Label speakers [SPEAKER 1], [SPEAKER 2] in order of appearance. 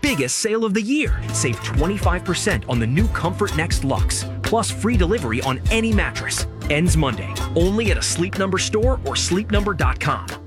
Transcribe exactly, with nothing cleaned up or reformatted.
[SPEAKER 1] biggest sale of the year. Save twenty-five percent on the new Comfort Next Luxe, plus free delivery on any mattress. Ends Monday, only at a Sleep Number store or sleep number dot com.